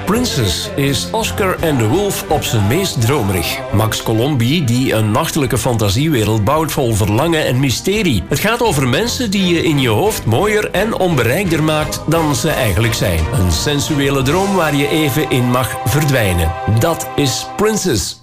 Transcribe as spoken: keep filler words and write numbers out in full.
Princess is Oscar and the Wolf op zijn meest dromerig. Max Colombi die een nachtelijke fantasiewereld bouwt vol verlangen en mysterie. Het gaat over mensen die je in je hoofd mooier en onbereikbaar maakt dan ze eigenlijk zijn. Een sensuele droom waar je even in mag verdwijnen. Dat is Princess.